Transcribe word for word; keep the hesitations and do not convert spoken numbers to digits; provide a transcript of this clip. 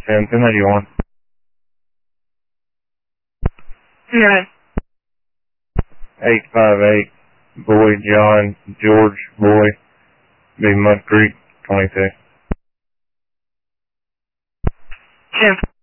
ten, ten ninety-one. Yeah. eight five eight, Boy, John, George, Boy, Big Mud Creek, twenty-two. ten.